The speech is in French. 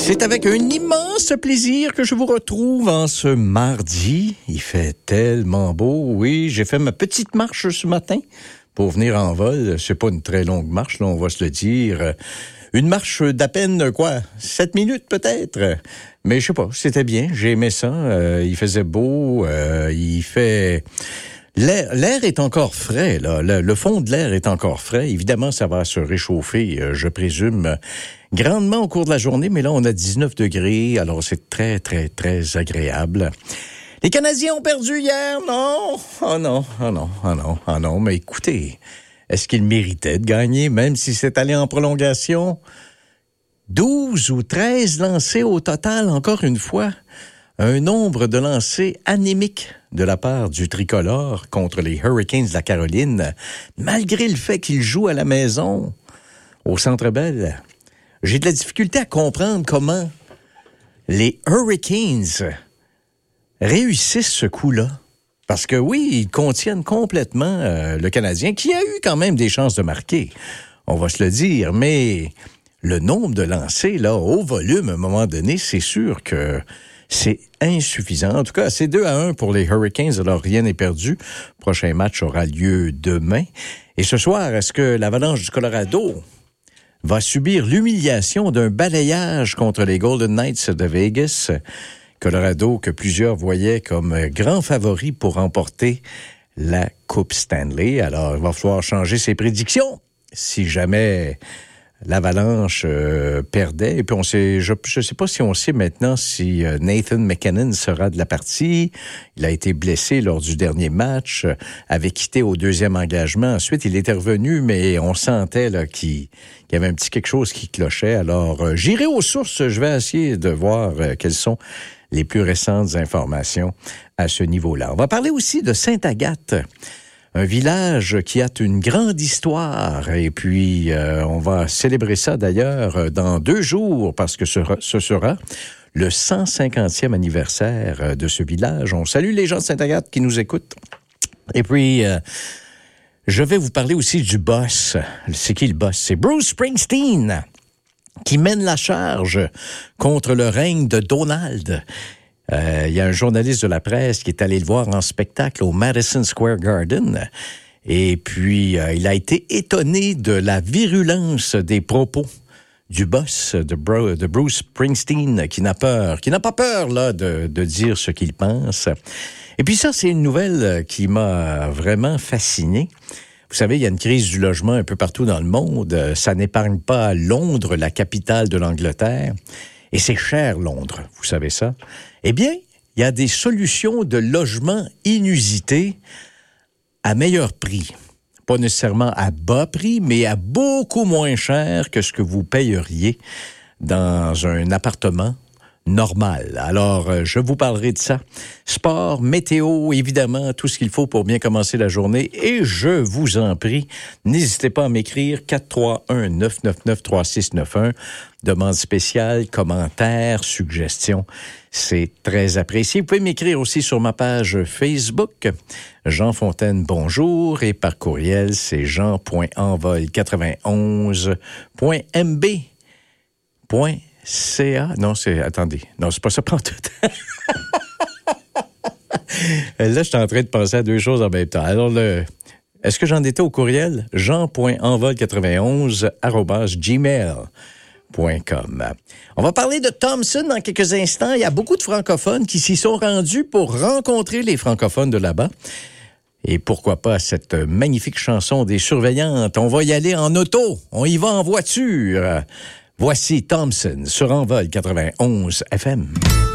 C'est avec un immense plaisir que je vous retrouve en ce mardi. Il fait tellement beau. Oui, j'ai fait ma petite marche ce matin pour venir en vol. C'est pas une très longue marche, là, on va se le dire. Une marche d'à peine, 7 minutes peut-être. Mais je sais pas, c'était bien. J'ai aimé ça. Il faisait beau. Il fait... L'air est encore frais, là. Le fond de l'air est encore frais. Évidemment, ça va se réchauffer, je présume, grandement au cours de la journée, mais là, on a 19 degrés, alors c'est très, très, très agréable. Les Canadiens ont perdu hier, non? Oh non, oh non, oh non, oh non. Mais écoutez, est-ce qu'ils méritaient de gagner, même si c'est allé en prolongation? 12 ou 13 lancés au total, encore une fois. Un nombre de lancers anémique de la part du tricolore contre les Hurricanes de la Caroline, malgré le fait qu'ils jouent à la maison, au Centre Bell. J'ai de la difficulté à comprendre comment les Hurricanes réussissent ce coup-là. Parce que oui, ils contiennent complètement le Canadien, qui a eu quand même des chances de marquer, on va se le dire, mais le nombre de lancers, là, au volume, à un moment donné, c'est sûr que c'est insuffisant. En tout cas, c'est 2-1 pour les Hurricanes, alors rien n'est perdu. Le prochain match aura lieu demain. Et ce soir, est-ce que l'Avalanche du Colorado va subir l'humiliation d'un balayage contre les Golden Knights de Vegas? Colorado que plusieurs voyaient comme grand favori pour remporter la Coupe Stanley. Alors, il va falloir changer ses prédictions si jamais l'Avalanche perdait. Et puis je sais pas si on sait maintenant si Nathan MacKinnon sera de la partie. Il a été blessé lors du dernier match, avait quitté au deuxième engagement. Ensuite, il était revenu, mais on sentait là qu'il y avait un petit quelque chose qui clochait. Alors, j'irai aux sources. Je vais essayer de voir quelles sont les plus récentes informations à ce niveau-là. On va parler aussi de Sainte-Agathe. Un village qui a une grande histoire. Et puis, on va célébrer ça d'ailleurs dans 2 jours parce que ce sera le 150e anniversaire de ce village. On salue les gens de Sainte-Agathe qui nous écoutent. Et puis, je vais vous parler aussi du boss. C'est qui le boss? C'est Bruce Springsteen qui mène la charge contre le règne de Donald. Il y a un journaliste de la presse qui est allé le voir en spectacle au Madison Square Garden. Et puis, il a été étonné de la virulence des propos du boss de Bruce Springsteen, qui n'a pas peur là de dire ce qu'il pense. Et puis ça, c'est une nouvelle qui m'a vraiment fasciné. Vous savez, il y a une crise du logement un peu partout dans le monde. Ça n'épargne pas Londres, la capitale de l'Angleterre. Et c'est cher, Londres, vous savez ça? Eh bien, il y a des solutions de logement inusitées à meilleur prix. Pas nécessairement à bas prix, mais à beaucoup moins cher que ce que vous payeriez dans un appartement normal. Alors, je vous parlerai de ça. Sport, météo, évidemment, tout ce qu'il faut pour bien commencer la journée. Et je vous en prie, n'hésitez pas à m'écrire 431-999-3691. Demande spéciale, commentaires, suggestions. C'est très apprécié. Vous pouvez m'écrire aussi sur ma page Facebook. Jean Fontaine, bonjour. Et par courriel, c'est jean.envol91.mb.ca. Non, attendez. Non, c'est pas ça pantoute. Là, je suis en train de penser à 2 choses en même temps. Alors, est-ce que j'en étais au courriel? jean.envol91@gmail.com. On va parler de Thompson dans quelques instants. Il y a beaucoup de francophones qui s'y sont rendus pour rencontrer les francophones de là-bas. Et pourquoi pas cette magnifique chanson des Surveillantes. On va y aller en auto. On y va en voiture. Voici Thompson sur Envol 91 FM.